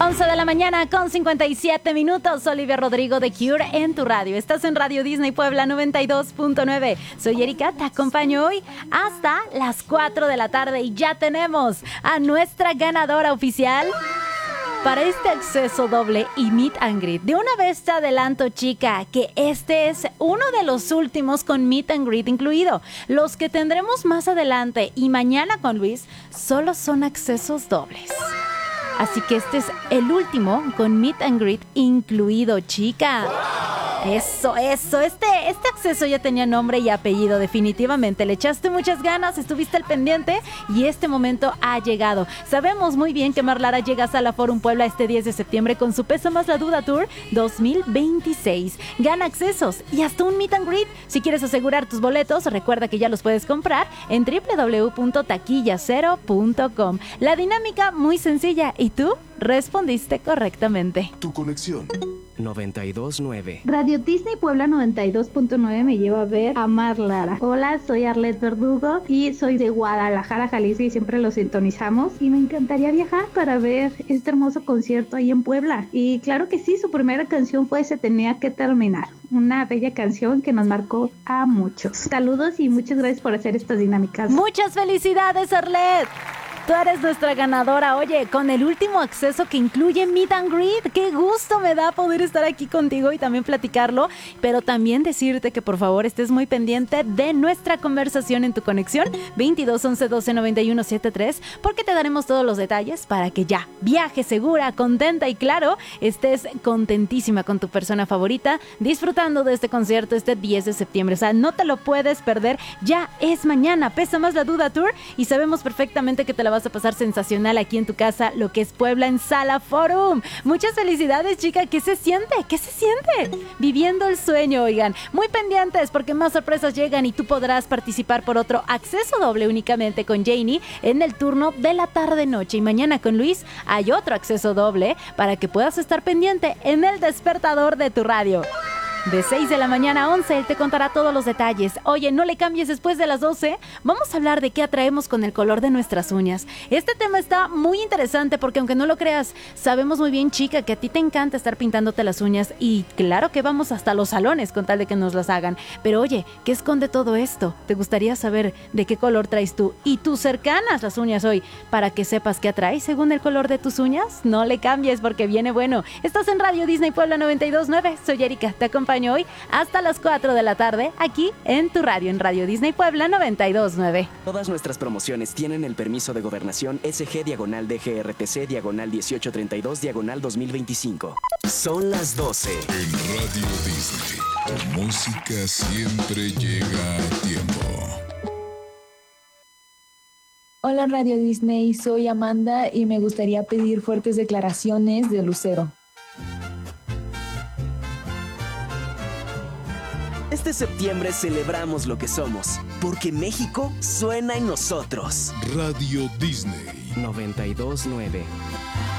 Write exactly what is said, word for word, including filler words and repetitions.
once de la mañana con cincuenta y siete minutos. Olivia Rodrigo de Cure en tu radio. Estás en Radio Disney Puebla noventa y dos punto nueve. Soy Erika, te acompaño hoy hasta las cuatro de la tarde y ya tenemos a nuestra ganadora oficial para este acceso doble y meet and greet. De una vez te adelanto, chica, que este es uno de los últimos con meet and greet incluido. Los que tendremos más adelante y mañana con Luis solo son accesos dobles. Así que este es el último con meet and greet incluido, chica. Eso, eso. Este, este acceso ya tenía nombre y apellido, definitivamente. Le echaste muchas ganas, estuviste al pendiente y este momento ha llegado. Sabemos muy bien que Mar Lara llega a Sala Forum Puebla este diez de septiembre con su Pesa Más la Duda Tour dos mil veintiséis. Gana accesos y hasta un meet and greet. Si quieres asegurar tus boletos, recuerda que ya los puedes comprar en doble u doble u doble u punto taquilla cero punto com. La dinámica muy sencilla. ¿Y tú? Respondiste correctamente. Tu conexión. noventa y dos punto nueve. Radio Disney Puebla noventa y dos punto nueve me lleva a ver a Mar Lara. Hola, soy Arlet Verdugo y soy de Guadalajara, Jalisco, y siempre lo sintonizamos y me encantaría viajar para ver este hermoso concierto ahí en Puebla. Y claro que sí, su primera canción fue Se Tenía que Terminar, una bella canción que nos marcó a muchos. Saludos y muchas gracias por hacer estas dinámicas. Muchas felicidades, Arlet. Tú eres nuestra ganadora, oye, con el último acceso que incluye Meet and Greet. Qué gusto me da poder estar aquí contigo y también platicarlo, pero también decirte que por favor estés muy pendiente de nuestra conversación en tu conexión veintidós once doce noventa y uno setenta y tres, porque te daremos todos los detalles para que ya viajes segura, contenta y claro, estés contentísima con tu persona favorita, disfrutando de este concierto este diez de septiembre. O sea, no te lo puedes perder, ya es mañana. Pesa Más la Duda Tour y sabemos perfectamente que te la vas a pasar sensacional aquí en tu casa, lo que es Puebla en Sala Forum. Muchas felicidades, chica. ¿Qué se siente? ¿Qué se siente? Viviendo el sueño, oigan. Muy pendientes porque más sorpresas llegan y tú podrás participar por otro acceso doble únicamente con Janie en el turno de la tarde-noche. Y mañana con Luis hay otro acceso doble para que puedas estar pendiente en el despertador de tu radio. De seis de la mañana a once, él te contará todos los detalles. Oye, no le cambies después de las doce. Vamos a hablar de qué atraemos con el color de nuestras uñas. Este tema está muy interesante porque aunque no lo creas, sabemos muy bien, chica, que a ti te encanta estar pintándote las uñas y claro que vamos hasta los salones con tal de que nos las hagan. Pero oye, ¿qué esconde todo esto? ¿Te gustaría saber de qué color traes tú y tus cercanas las uñas hoy para que sepas qué atraes según el color de tus uñas? No le cambies porque viene bueno. Estás en Radio Disney Puebla noventa y dos punto nueve. Soy Erika, te acompaño hoy hasta las cuatro de la tarde aquí en tu radio en Radio Disney Puebla noventa y dos punto nueve. Todas nuestras promociones tienen el permiso de gobernación S G diagonal D G R T C diagonal dieciocho treinta y dos diagonal dos mil veinticinco. Son las doce. En Radio Disney, tu música siempre llega a tiempo. Hola Radio Disney, soy Amanda y me gustaría pedir fuertes declaraciones de Lucero. Este septiembre celebramos lo que somos, porque México suena en nosotros. Radio Disney noventa y dos punto nueve.